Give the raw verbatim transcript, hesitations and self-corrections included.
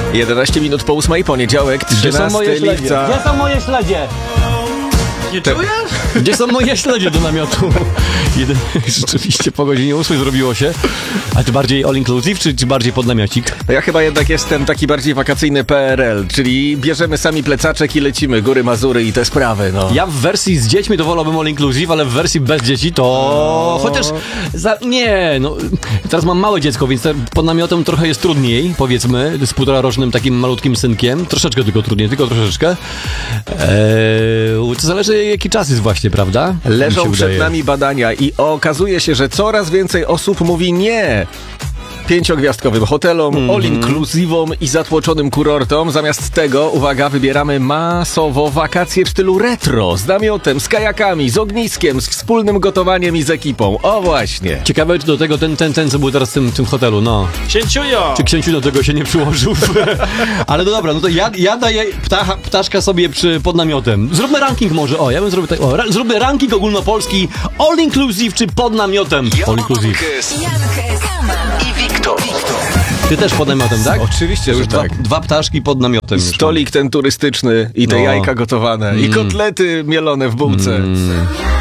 jedenaście minut po ósmej, poniedziałek, trzynastego lipca. Gdzie są moje śledzie? Nie czujesz? Gdzie są moje śledzie do namiotu? Jeden, rzeczywiście po godzinie ósmej zrobiło się. A ty bardziej all inclusive, czy, czy bardziej pod namiocik? Ja chyba jednak jestem taki bardziej wakacyjny P R L, czyli bierzemy sami plecaczek i lecimy, góry, Mazury i te sprawy, no. Ja w wersji z dziećmi to wolałbym all inclusive, ale w wersji bez dzieci to... No. Chociaż... Za... Nie, no... Teraz mam małe dziecko, więc pod namiotem trochę jest trudniej, powiedzmy, z półtorarocznym takim malutkim synkiem. Troszeczkę tylko trudniej, tylko troszeczkę. Eee, to zależy jaki czas jest właśnie, prawda? Leżą przed nami badania i okazuje się, że coraz więcej osób mówi nie pięciogwiazdkowym hotelom, mm-hmm. all-inclusivom i zatłoczonym kurortom. Zamiast tego, uwaga, wybieramy masowo wakacje w stylu retro, z namiotem, z kajakami, z ogniskiem, z wspólnym gotowaniem i z ekipą. O właśnie. Ciekawe, czy do tego ten, ten, ten co był teraz w tym, tym hotelu, no. Księciujo! Czy księciu do tego się nie przyłożył? Ale no dobra, no to ja, ja daję ptacha, ptaszka sobie przy, pod namiotem. Zróbmy ranking może, o, ja bym zrobił tak, o, ra, zróbmy ranking ogólnopolski, all-inclusive czy pod namiotem? All-inclusive. I Wiktor. Ty też pod namiotem, tak? Oczywiście, że dwa, tak. Dwa ptaszki pod namiotem. Stolik ten turystyczny i te no. jajka gotowane. Mm. I kotlety mielone w bułce. Mm.